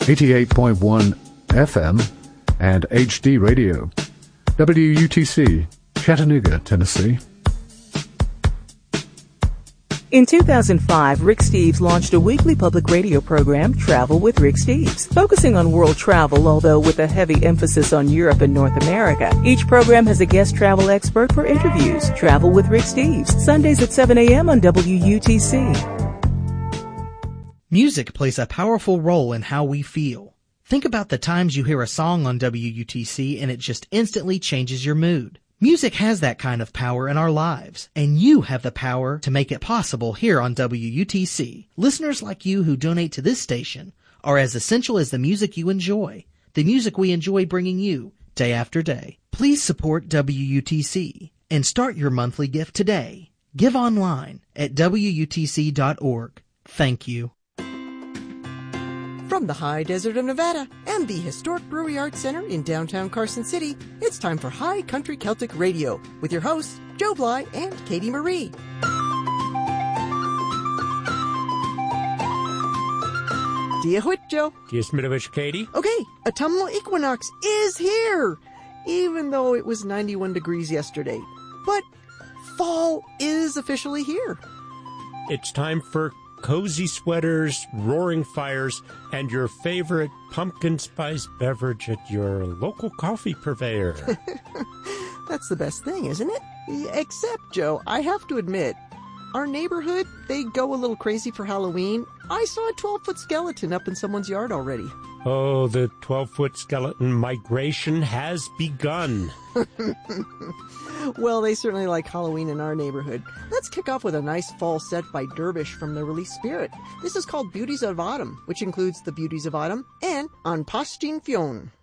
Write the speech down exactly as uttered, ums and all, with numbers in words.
eighty-eight point one F M, and H D Radio. W U T C, Chattanooga, Tennessee. In two thousand five, Rick Steves launched a weekly public radio program, Travel with Rick Steves, focusing on world travel, although with a heavy emphasis on Europe and North America. Each program has a guest travel expert for interviews. Travel with Rick Steves, Sundays at seven a.m. on W U T C. Music plays a powerful role in how we feel. Think about the times you hear a song on W U T C and it just instantly changes your mood. Music has that kind of power in our lives, and you have the power to make it possible here on W U T C. Listeners like you who donate to this station are as essential as the music you enjoy, the music we enjoy bringing you day after day. Please support W U T C and start your monthly gift today. Give online at W U T C dot org. Thank you. From the high desert of Nevada and the historic Brewery Arts Center in downtown Carson City, it's time for High Country Celtic Radio with your hosts, Joe Bly and Katie Marie. Dia Huit, Joe. Dia Smitovich, Katie. Okay, autumnal equinox is here, even though it was ninety-one degrees yesterday. But fall is officially here. It's time for cozy sweaters, roaring fires, and your favorite pumpkin spice beverage at your local coffee purveyor. That's the best thing, isn't it? Except, Joe, I have to admit, our neighborhood, they go a little crazy for Halloween. I saw a twelve-foot skeleton up in someone's yard already. Oh, the twelve-foot skeleton migration has begun. Well, they certainly like Halloween in our neighborhood. Let's kick off with a nice fall set by Dervish from the release Spirit. This is called Beauties of Autumn, which includes The Beauties of Autumn and An Pastin Fionn.